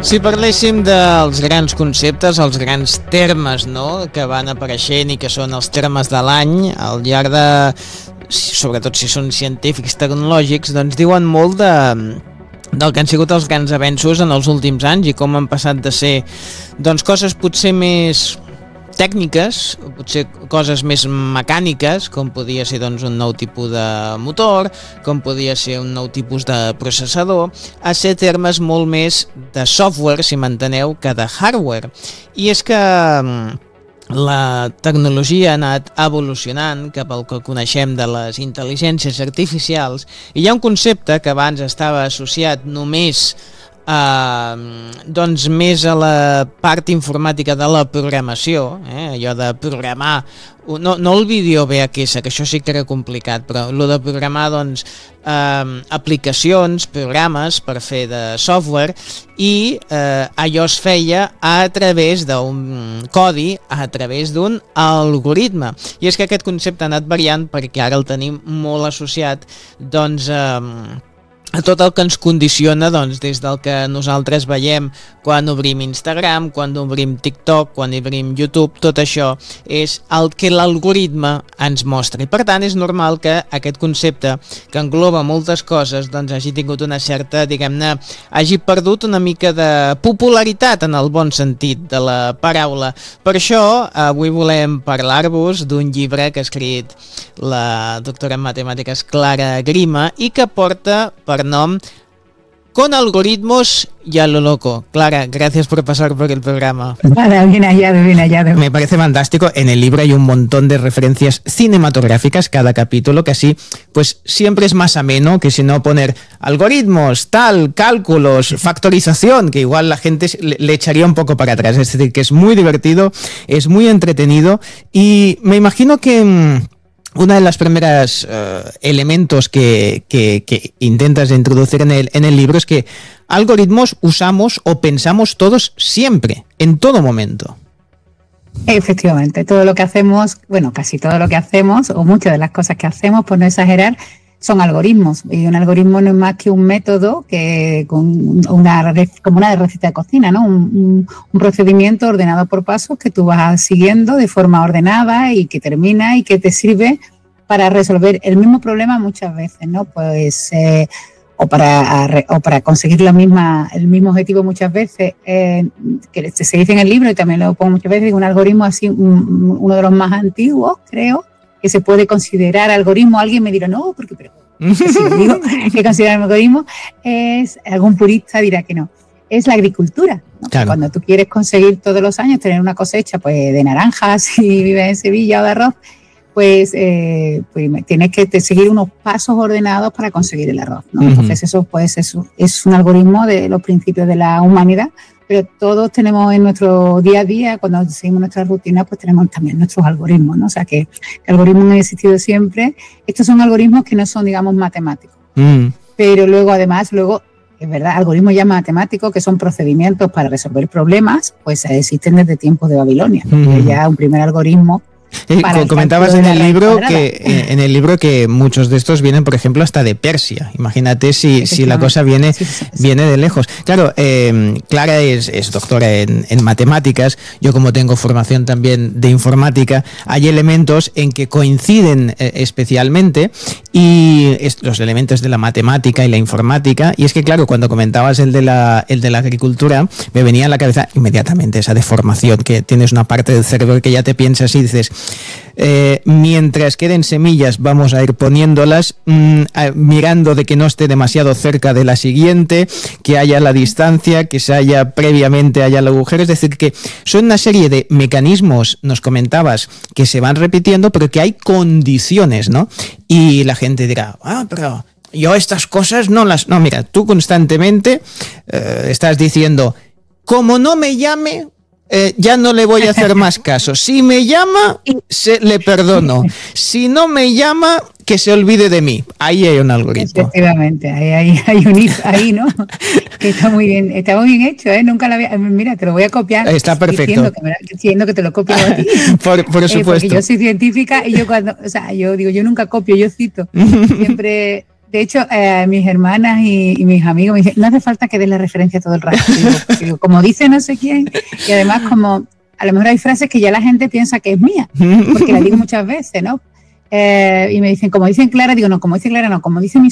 Si parléssim dels grans conceptes, els grans termes, no?, que van apareixent i que són els termes de l'any al llarg de, sobretot si són científics tecnològics, doncs diuen molt del que han sigut els grans avenços en els últims anys i com han passat de ser doncs coses potser més tècniques, potser coses més mecàniques, com podia ser doncs, un nou tipus de motor, com podia ser un nou tipus de processador, a ser termes molt més de software, si m'enteneu, que de hardware. I és que la tecnologia ha anat evolucionant cap al que coneixem de les intel·ligències artificials i hi ha un concepte que abans estava associat només doncs més a la part informàtica de la programació, allò de programar, no el vídeo VHS, que això sí que era complicat, però el de programar doncs, aplicacions, programes per fer de software i allò es feia a través d'un codi, a través d'un algoritme. I és que aquest concepte ha anat variant perquè ara el tenim molt associat doncs a tot el que ens condiciona doncs, des del que nosaltres veiem quan obrim Instagram, quan obrim TikTok, quan obrim YouTube, tot això és el que l'algoritme ens mostra. I per tant és normal que aquest concepte, que engloba moltes coses, doncs hagi tingut una certa, diguem-ne, hagi perdut una mica de popularitat en el bon sentit de la paraula. Per això avui volem parlar-vos d'un llibre que ha escrit la doctora en matemàtiques Clara Grima i que porta per nom Con algoritmos y a lo loco. Clara, gracias por pasar por el programa. Nada, bien hallado, bien hallado. Me parece fantástico. En el libro hay un montón de referencias cinematográficas cada capítulo, que así pues siempre es más ameno que si no poner algoritmos, tal, cálculos, factorización, que igual la gente le echaría un poco para atrás. Es decir, que es muy divertido, es muy entretenido y me imagino que una de las primeras elementos que intentas introducir en el libro es que algoritmos usamos o pensamos todos siempre, en todo momento. Efectivamente, todo lo que hacemos, bueno, casi todo lo que hacemos, o muchas de las cosas que hacemos, por no exagerar, son algoritmos. Y un algoritmo no es más que un método que como una receta de cocina, ¿no? Un procedimiento ordenado por pasos que tú vas siguiendo de forma ordenada y que termina y que te sirve para resolver el mismo problema muchas veces, ¿no? Pues o para conseguir el mismo objetivo muchas veces, que se dice en el libro y también lo pongo muchas veces, un algoritmo así, uno de los más antiguos, creo, que se puede considerar algoritmo. Alguien me dirá, no, porque si lo digo, que considerar algoritmo, es algún purista dirá que no. Es la agricultura, ¿no? Claro. Cuando tú quieres conseguir todos los años tener una cosecha pues, de naranjas si vives en Sevilla o de arroz, pues tienes que seguir unos pasos ordenados para conseguir el arroz, ¿no? Uh-huh. Entonces eso pues es un algoritmo de los principios de la humanidad, pero todos tenemos en nuestro día a día, cuando seguimos nuestra rutina, pues tenemos también nuestros algoritmos, ¿no? O sea que el algoritmo no ha existido siempre. Estos son algoritmos que no son, digamos, matemáticos. Pero luego, es verdad, algoritmos ya matemáticos, que son procedimientos para resolver problemas, pues existen desde tiempos de Babilonia. Ya un primer algoritmo. Comentabas en el libro que muchos de estos vienen, por ejemplo, hasta de Persia. Imagínate si la cosa viene de lejos. Claro, Clara es doctora en matemáticas. Yo, como tengo formación también de informática, hay elementos en que coinciden especialmente, y los elementos de la matemática y la informática. Y es que, claro, cuando comentabas el de la agricultura, me venía a la cabeza inmediatamente esa deformación, que tienes una parte del cerebro que ya te piensas y dices, mientras queden semillas vamos a ir poniéndolas, mirando de que no esté demasiado cerca de la siguiente, que haya la distancia, que se haya previamente haya el agujero. Es decir, que son una serie de mecanismos, nos comentabas, que se van repitiendo, pero que hay condiciones, ¿no? Y la gente dirá, pero yo estas cosas no, mira, tú constantemente estás diciendo, como no me llame, ya no le voy a hacer más caso. Si me llama, le perdono. Si no me llama, que se olvide de mí. Ahí hay un algoritmo. Efectivamente, hay un if ahí, ¿no? Que está muy bien hecho, ¿eh? Nunca la había... Mira, te lo voy a copiar. Está perfecto. Diciendo que te lo copio a ti. Por supuesto. Porque yo soy científica y yo nunca copio, yo cito. Siempre De hecho, mis hermanas y mis amigos me dicen, no hace falta que des la referencia todo el rato. Digo, como dice no sé quién, y además como a lo mejor hay frases que ya la gente piensa que es mía, porque la digo muchas veces, ¿no? Y me dicen, como dicen Clara, digo, no, como dice Clara, no, como dice mi